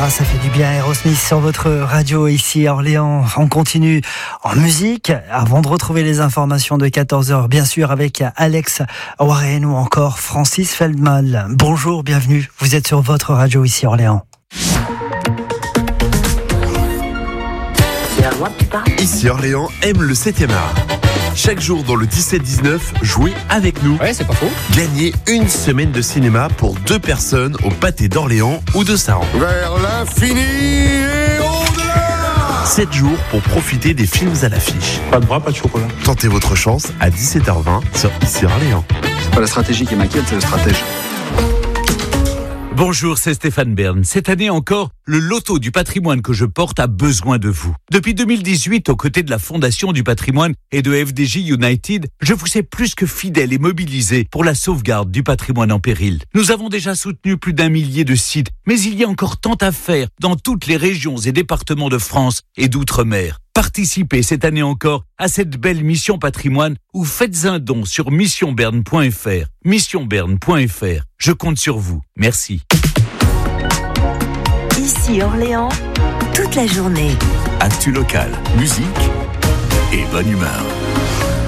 Ah, ça fait du bien, Aerosmith sur votre radio ici à Orléans. On continue en musique avant de retrouver les informations de 14h, bien sûr, avec Alex Warren ou encore Francis Feldman. Bonjour, bienvenue. Vous êtes sur votre radio ici à Orléans. Ici Orléans aime le 7e art. Chaque jour dans le 17-19, jouez avec nous. Ouais, c'est pas faux. Gagnez une semaine de cinéma pour 2 personnes au Pâté d'Orléans ou de Saran. Vers l'infini et au-delà. 7 jours pour profiter des films à l'affiche. Pas de bras, pas de chocolat. Tentez votre chance à 17h20 sur Ici Orléans. C'est pas la stratégie qui m'inquiète, c'est le stratège. Bonjour, c'est Stéphane Bern. Cette année encore, le loto du patrimoine que je porte a besoin de vous. Depuis 2018, aux côtés de la Fondation du patrimoine et de FDJ United, je vous sais plus que fidèle et mobilisé pour la sauvegarde du patrimoine en péril. Nous avons déjà soutenu plus d'1 millier de sites, mais il y a encore tant à faire dans toutes les régions et départements de France et d'outre-mer. Participez cette année encore à cette belle mission patrimoine ou faites un don sur missionberne.fr. Missionberne.fr. Je compte sur vous. Merci. Ici Orléans, toute la journée. Actu local, musique et bonne humeur.